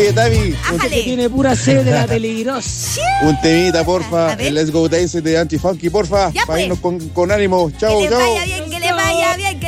Oye, Tavi, Ájale. Tiene pura sed de la peligrosa. un temita, porfa. A ver. El Let's Go Dance de Anti-Funky, porfa. Ya, Para pues. irnos con ánimo. Chau, Que le chau. vaya bien, que le vaya bien.